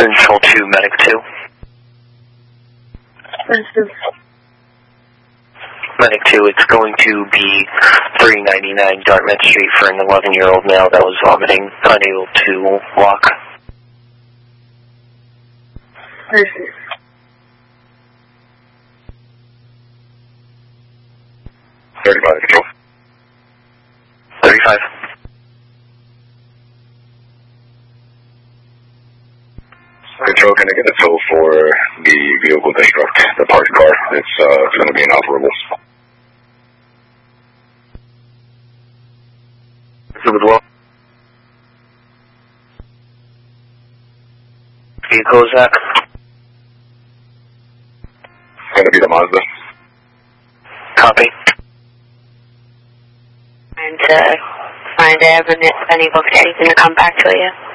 Control 2, Medic 2. Medic 2, it's going to be 399 Dartmouth Street for an 11-year-old male that was vomiting, unable to walk. 35, Control. 35. Control, can I get a tow for the vehicle destruct, the parked car? It's going to be inoperable. Vehicle is that? It's going to be the Mazda. Copy. And find if anyone anything to come back to you.